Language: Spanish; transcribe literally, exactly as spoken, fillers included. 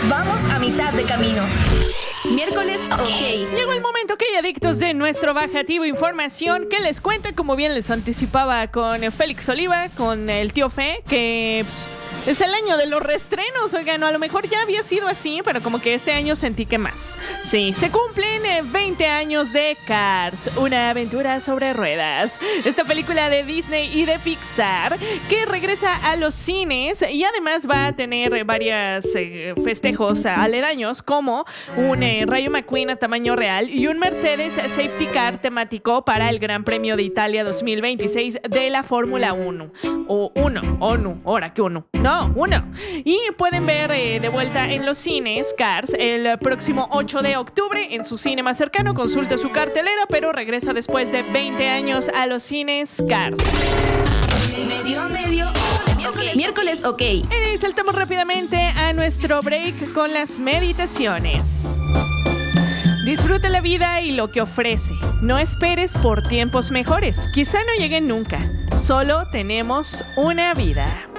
Vamos a mitad de camino. Miércoles, ok. Llegó el momento que hay adictos de nuestro bajativo información que les cuenta, como bien les anticipaba con Félix Oliva, con el tío Fe, que pues, es el año de los reestrenos. Oigan, a lo mejor ya había sido así, pero como que este año sentí que más. Sí, se cumplen eh, veinte años de Cars, una aventura sobre ruedas. Esta película de Disney y de Pixar que regresa a los cines y además va a tener varios eh, festejos aledaños, como un eh, Rayo McQueen a tamaño real y un Mercedes Safety Car temático para el Gran Premio de Italia dos mil veintiséis de la Fórmula uno. O uno, o no, ahora que uno. No, uno. Y pueden ver eh, de vuelta en los cines Cars el próximo ocho de octubre en su cine más cercano. Consulta su cartelera, pero regresa después de veinte años a los cines Cars. Medio a medio. Okay. Miércoles, ok. Y saltamos rápidamente a nuestro break con las meditaciones. Disfruta la vida y lo que ofrece. No esperes por tiempos mejores. Quizá no lleguen nunca. Solo tenemos una vida.